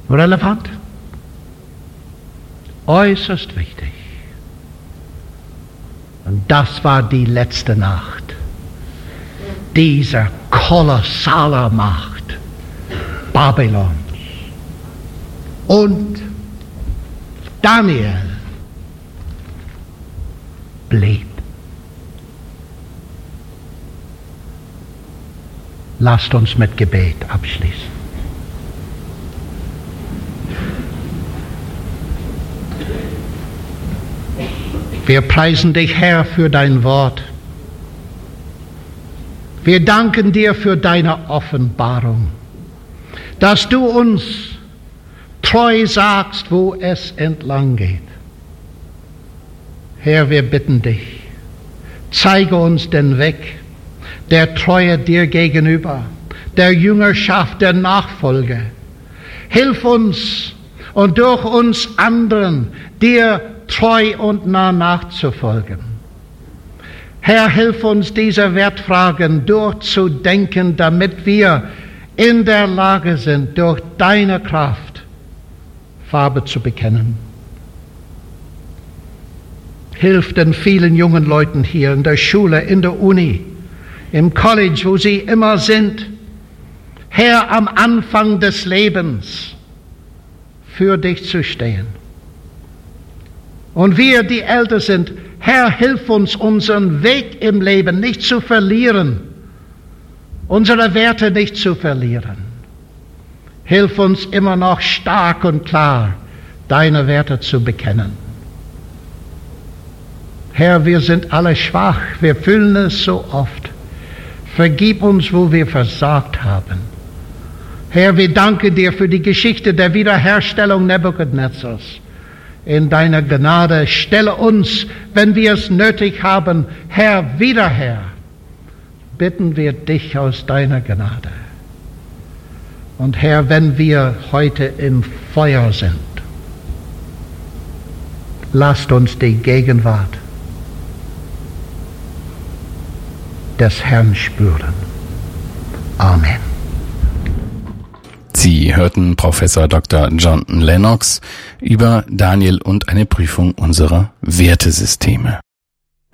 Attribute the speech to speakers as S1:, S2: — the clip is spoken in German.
S1: relevant, äußerst wichtig. Und das war die letzte Nacht dieser kolossalen Macht Babylons. Und Daniel blieb. Lasst uns mit Gebet abschließen. Wir preisen dich, Herr, für dein Wort. Wir danken dir für deine Offenbarung, dass du uns treu sagst, wo es entlang geht. Herr, wir bitten dich, zeige uns den Weg der Treue dir gegenüber, der Jüngerschaft, der Nachfolge. Hilf uns und durch uns anderen dir treu und nah nachzufolgen. Herr, hilf uns, diese Wertfragen durchzudenken, damit wir in der Lage sind, durch deine Kraft Farbe zu bekennen. Hilf den vielen jungen Leuten hier in der Schule, in der Uni, im College, wo sie immer sind. Herr, am Anfang des Lebens für dich zu stehen. Und wir, die älter sind, Herr, hilf uns, unseren Weg im Leben nicht zu verlieren, unsere Werte nicht zu verlieren. Hilf uns immer noch stark und klar, deine Werte zu bekennen. Herr, wir sind alle schwach, wir fühlen es so oft. Vergib uns, wo wir versagt haben. Herr, wir danken dir für die Geschichte der Wiederherstellung Nebukadnezzars. In deiner Gnade stelle uns, wenn wir es nötig haben, Herr, wieder her. Bitten wir dich aus deiner Gnade. Und Herr, wenn wir heute im Feuer sind, lasst uns die Gegenwart des Herrn spüren. Amen.
S2: Sie hörten Professor Dr. Jonathan Lennox über Daniel und eine Prüfung unserer Wertesysteme.